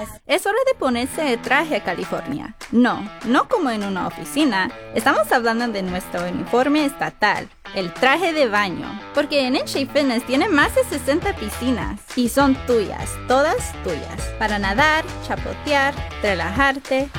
Jóvenes, es hora de ponerse el traje California. No como en una oficina. Estamos hablando de nuestro uniforme estatal, el traje de baño. Porque en En-Shape Fitness tiene más de 60 piscinas y son tuyas, todas tuyas. Para nadar, chapotear, relajarte